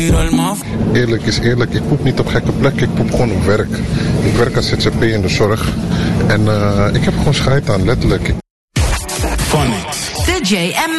Eerlijk is eerlijk, ik poep niet op gekke plekken, ik poep gewoon op werk. Ik werk als ZZP in de zorg en ik heb gewoon scheid aan, letterlijk. De J.M.